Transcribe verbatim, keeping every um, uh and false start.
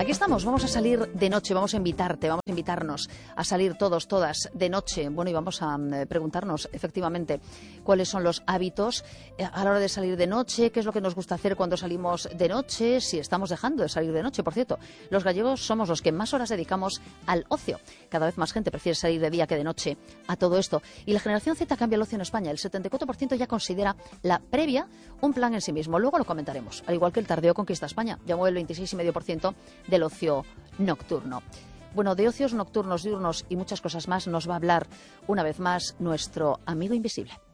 Aquí estamos, vamos a salir de noche, vamos a invitarte, vamos a invitarnos a salir todos, todas de noche. Bueno, y vamos a eh, preguntarnos efectivamente cuáles son los hábitos eh, a la hora de salir de noche, qué es lo que nos gusta hacer cuando salimos de noche, si estamos dejando de salir de noche. Por cierto, los gallegos somos los que más horas dedicamos al ocio. Cada vez más gente prefiere salir de día que de noche a todo esto. Y la generación Z cambia el ocio en España. El setenta y cuatro por ciento ya considera la previa un plan en sí mismo. Luego lo comentaremos. Al igual que el tardeo conquista España. Llamó el veintiséis coma cinco por ciento del ocio nocturno. Bueno, de ocios nocturnos, diurnos y muchas cosas más nos va a hablar una vez más nuestro amigo invisible.